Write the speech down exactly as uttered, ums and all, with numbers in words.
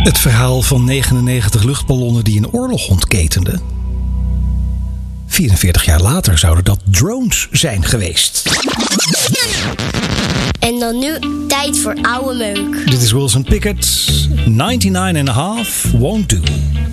Het verhaal van negenennegentig luchtballonnen die een oorlog ontketenden. vierenveertig jaar later zouden dat drones zijn geweest. En dan nu tijd voor oude meuk. Dit is Wilson Pickett. negenennegentig en een half won't do.